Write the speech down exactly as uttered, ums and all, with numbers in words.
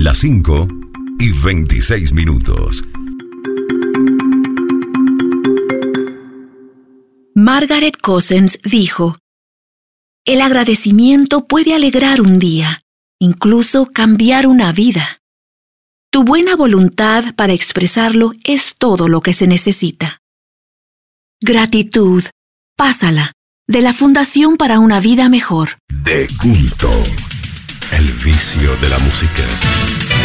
Las cinco y veintiséis minutos. Margaret Cousins dijo: el agradecimiento puede alegrar un día, incluso cambiar una vida. Tu buena voluntad para expresarlo es todo lo que se necesita. Gratitud, pásala, de la Fundación para una Vida Mejor. De culto, el vicio de la música.